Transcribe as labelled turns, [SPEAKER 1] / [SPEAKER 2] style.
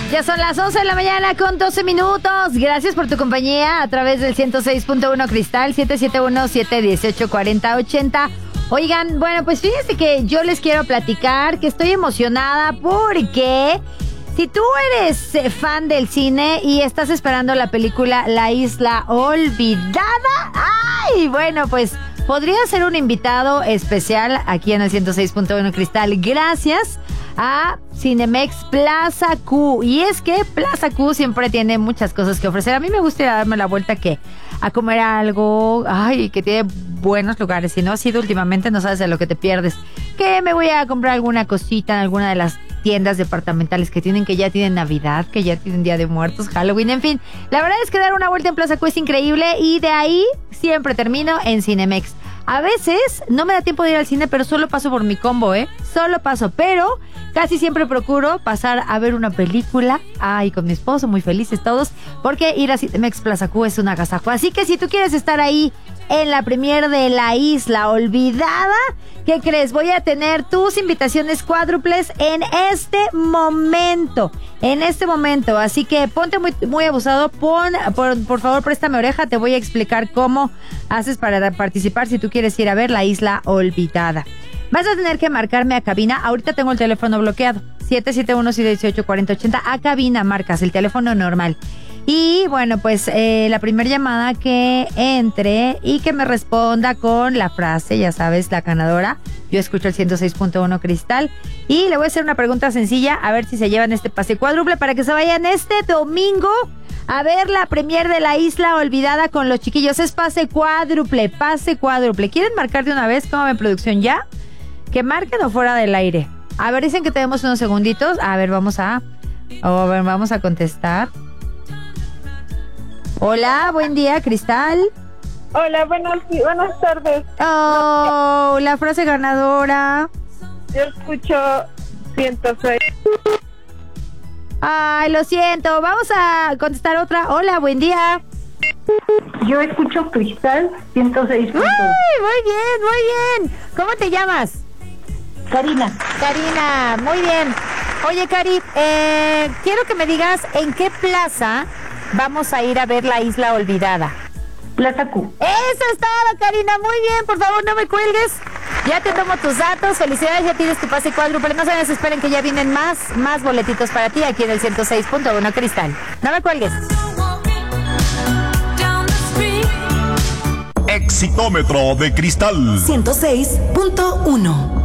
[SPEAKER 1] Ya son las 11 de la mañana con 12 minutos. Gracias por tu compañía a través del 106.1 Cristal, 771-718-4080. Oigan, bueno, pues fíjense que yo les quiero platicar que estoy emocionada porque si tú eres fan del cine y estás esperando la película La Isla Olvidada, ¡ay! Bueno, pues podría ser un invitado especial aquí en el 106.1 Cristal. Gracias a Cinemex Plaza Q. Y es que Plaza Q siempre tiene muchas cosas que ofrecer. A mí me gusta darme la vuelta a comer algo, ay, que tiene buenos lugares. Si no has ido últimamente, no sabes de lo que te pierdes. Que me voy a comprar alguna cosita en alguna de las tiendas departamentales que ya tienen Navidad, que ya tienen Día de Muertos, Halloween, en fin. La verdad es que dar una vuelta en Plaza Q es increíble y de ahí siempre termino en Cinemex. A veces no me da tiempo de ir al cine, pero solo paso por mi combo, Solo paso, pero casi siempre procuro pasar a ver una película. Ay, con mi esposo, muy felices todos, porque ir a Cinemex Plaza Q es un agasajo. Así que si tú quieres estar ahí en la premier de La Isla Olvidada, ¿qué crees? Voy a tener tus invitaciones cuádruples en este momento. Así que ponte muy, muy abusado. Por favor, préstame oreja. Te voy a explicar cómo haces para participar si tú quieres ir a ver La Isla Olvidada. Vas a tener que marcarme a cabina. Ahorita tengo el teléfono bloqueado. 771-718-4080. A cabina marcas el teléfono normal. Y bueno, pues la primera llamada que entre y que me responda con la frase, ya sabes, la ganadora. Yo escucho el 106.1 Cristal y le voy a hacer una pregunta sencilla a ver si se llevan este pase cuádruple para que se vayan este domingo a ver la premier de La Isla Olvidada con los chiquillos. Es pase cuádruple. ¿Quieren marcar de una vez? ¿Cómo ven, producción? ¿Ya? ¿Que marquen o fuera del aire? A ver, dicen que tenemos unos segunditos. A ver, vamos a contestar. Hola, buen día, Cristal.
[SPEAKER 2] Hola, buenas tardes.
[SPEAKER 1] Oh, la frase ganadora.
[SPEAKER 2] Yo escucho 106.
[SPEAKER 1] Ay, lo siento. Vamos a contestar otra. Hola, buen día.
[SPEAKER 3] Yo escucho Cristal 106.
[SPEAKER 1] ¡Uy! Muy bien. ¿Cómo te llamas?
[SPEAKER 3] Karina,
[SPEAKER 1] muy bien. Oye, Cari, quiero que me digas en qué plaza vamos a ir a ver La Isla Olvidada.
[SPEAKER 3] Plaza Q.
[SPEAKER 1] Eso es todo, Karina. Muy bien, por favor, no me cuelgues. Ya te tomo tus datos. Felicidades, ya tienes tu pase cuádruple. No se desesperen que ya vienen más boletitos para ti aquí en el 106.1 Cristal. No me cuelgues.
[SPEAKER 4] Exitómetro de Cristal
[SPEAKER 5] 106.1.